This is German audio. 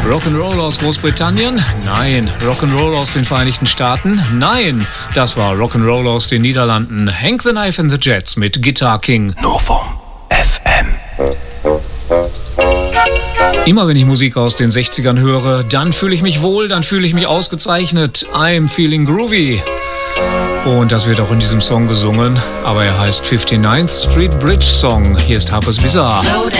Rock'n'Roll aus Großbritannien? Nein. Rock'n'Roll aus den Vereinigten Staaten? Nein. Das war Rock'n'Roll aus den Niederlanden. Hank the Knife and the Jets mit Guitar King. Novum FM. Immer wenn ich Musik aus den 60ern höre, dann fühle ich mich wohl, dann fühle ich mich ausgezeichnet. I'm feeling groovy. Und das wird auch in diesem Song gesungen, aber er heißt 59th Street Bridge Song. Hier ist Harper's Bazaar.